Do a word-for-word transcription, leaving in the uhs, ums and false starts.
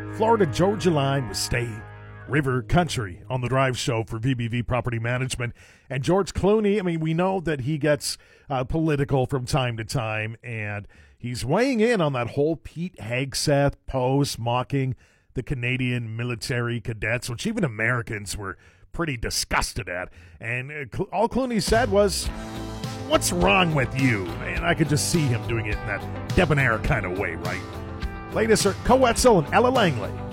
Florida-Georgia line with State River Country on the Drive Show for V B V Property Management. And George Clooney, I mean, we know that he gets uh, political from time to time, and he's weighing in on that whole Pete Hegseth post mocking the Canadian military cadets, which even Americans were pretty disgusted at. And uh, all Clooney said was, "What's wrong with you?" And I could just see him doing it in that debonair kind of way, right? Latest are Coetzel and Ella Langley.